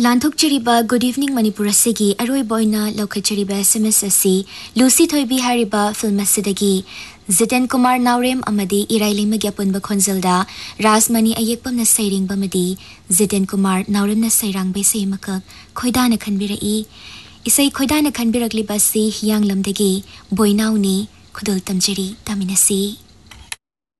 लांथोकचरीबा good evening Manipur असिगी अरोइबा ओइना लौखचरीबा SMS असि Lucy Thoibi हारिबा film असिदगी Jiten Kumar नावरेम अमदी इराइलिमगी अपुनबा खोंजलदा Rajmani अयेकपमना सैरिंगबमदी Jiten Kumar नावरेमना सैरांगबै सेमकक खोइदाना खनबिरई इसै खोइदाना खनबिरकलिबासि हियांगलमदगी बोइनाउनी खुदुल तमजरी तामिनसी।